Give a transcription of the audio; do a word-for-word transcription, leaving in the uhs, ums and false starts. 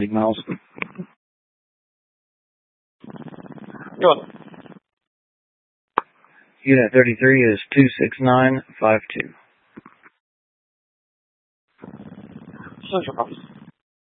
miles. Go. Unit thirty-three is two six nine five two. Central Office.